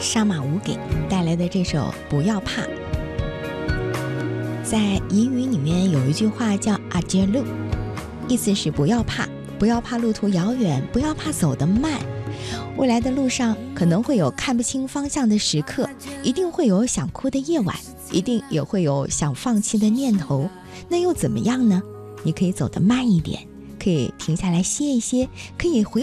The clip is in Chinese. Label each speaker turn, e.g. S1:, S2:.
S1: 沙马吾给带来的这首《不要怕》。在彝语里面有一句话叫阿杰路，意思是不要怕，不要怕路途遥远，不要怕走得慢。未来的路上可能会有看不清方向的时刻，一定会有想哭的夜晚，一定也会有想放弃的念头。那又怎么样呢？你可以走得慢一点，可以停下来歇一歇，可以回